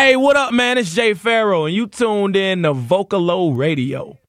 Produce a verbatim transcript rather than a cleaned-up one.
Hey, what up, man? It's Jay Farrell, and you tuned in to Vocalo Radio.